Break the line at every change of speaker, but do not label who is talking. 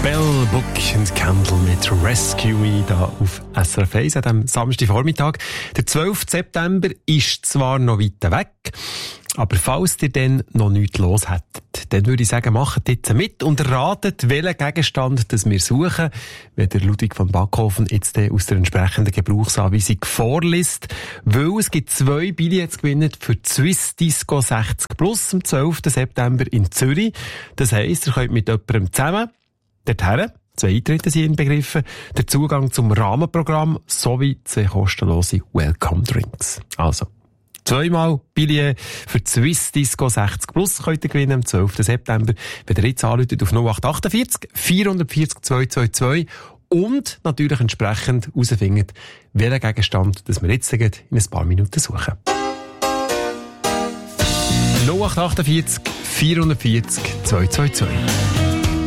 Bell, Book and Candle mit Rescue Me da auf SRF 1 an diesem Samstagvormittag. Der 12. September ist zwar noch weit weg, aber falls ihr dann noch nichts los hättet, dann würde ich sagen, macht jetzt mit und ratet, welchen Gegenstand das wir suchen, wenn der Ludwig von Backhofen jetzt aus der entsprechenden Gebrauchsanweisung vorliest. Weil es gibt 2 Billets zu gewinnen für die Swiss Disco 60 Plus am 12. September in Zürich. Das heisst, ihr könnt mit jemandem zusammen dorthin, 2 Eintritte sind inbegriffen, der Zugang zum Rahmenprogramm sowie 2 kostenlose Welcome Drinks. Also, 2-mal Billett für die Swiss Disco 60 Plus könnt ihr gewinnen am 12. September, wenn ihr jetzt anruft auf 0848 440 222 und natürlich entsprechend herausfindet, welchen Gegenstand das wir jetzt in ein paar Minuten suchen. 0848 440 222